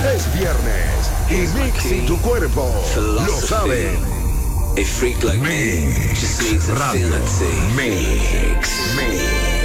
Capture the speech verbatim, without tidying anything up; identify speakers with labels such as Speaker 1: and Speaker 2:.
Speaker 1: Es viernes y Mix y tu cuerpo lo saben.
Speaker 2: A freak like me just needs
Speaker 1: Radio
Speaker 2: infinity.
Speaker 1: Mix. Mix.